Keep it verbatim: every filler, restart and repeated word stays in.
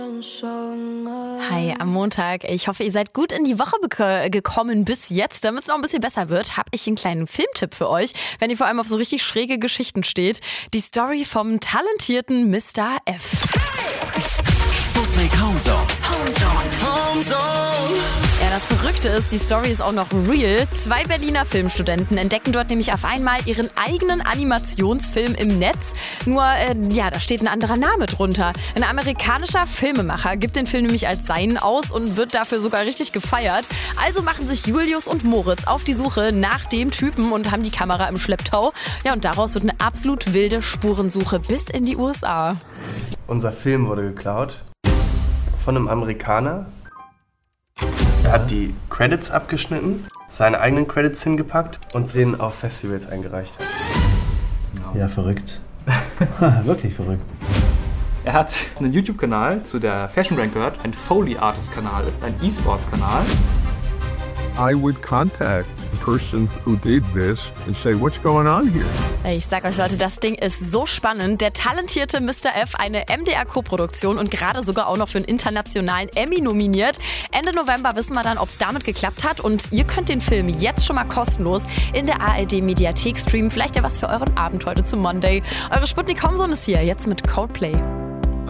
Hi, am Montag. Ich hoffe, ihr seid gut in die Woche bek- gekommen bis jetzt. Damit es noch ein bisschen besser wird, habe ich einen kleinen Filmtipp für euch, wenn ihr vor allem auf so richtig schräge Geschichten steht. Die Story vom talentierten Mister F. Sputnik Homezone. Ja, das Verrückte ist, die Story ist auch noch real. Zwei Berliner Filmstudenten entdecken dort nämlich auf einmal ihren eigenen Animationsfilm im Netz. Nur, äh, ja, da steht ein anderer Name drunter. Ein amerikanischer Filmemacher gibt den Film nämlich als seinen aus und wird dafür sogar richtig gefeiert. Also machen sich Julius und Moritz auf die Suche nach dem Typen und haben die Kamera im Schlepptau. Ja, und daraus wird eine absolut wilde Spurensuche bis in die U S A. Unser Film wurde geklaut von einem Amerikaner. Er hat die Credits abgeschnitten, seine eigenen Credits hingepackt und den auf Festivals eingereicht hat. Ja, verrückt. Wirklich verrückt. Er hat einen YouTube-Kanal zu der Fashion Brand gehört, ein Foley Artist-Kanal, ein E-Sports-Kanal. I would contact the person who did this and say, what's going on here? Ich sag euch, Leute, das Ding ist so spannend. Der talentierte Mister F, eine M D R-Koproduktion und gerade sogar auch noch für einen internationalen Emmy nominiert. Ende November wissen wir dann, ob es damit geklappt hat. Und ihr könnt den Film jetzt schon mal kostenlos in der A R D-Mediathek streamen. Vielleicht ja was für euren Abend heute zum Monday. Eure Sputnik Homezone ist hier, jetzt mit Coldplay.